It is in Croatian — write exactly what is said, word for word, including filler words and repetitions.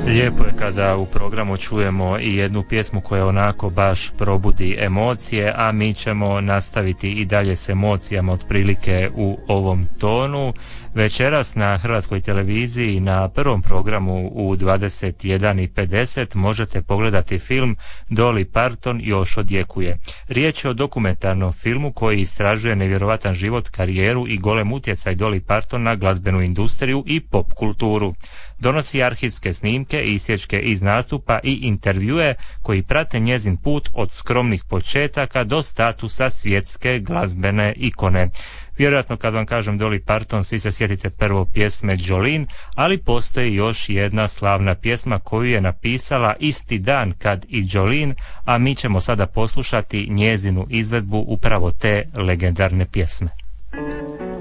Lijepo je kada u programu čujemo i jednu pjesmu koja onako baš probudi emocije, a mi ćemo nastaviti i dalje s emocijama otprilike u ovom tonu. Večeras na Hrvatskoj televiziji na prvom programu u dvadeset jedan i pedeset možete pogledati film Dolly Parton još odjekuje. Riječ je o dokumentarnom filmu koji istražuje nevjerovatan život, karijeru i golem utjecaj Dolly Parton na glazbenu industriju i pop kulturu. Donosi arhivske snimke i isječke iz nastupa i intervjue koji prate njezin put od skromnih početaka do statusa svjetske glazbene ikone. Vjerojatno kad vam kažem Dolly Parton svi se sjetite prvo pjesme Jolene, ali postoji još jedna slavna pjesma koju je napisala isti dan kad i Jolene, a mi ćemo sada poslušati njezinu izvedbu upravo te legendarne pjesme.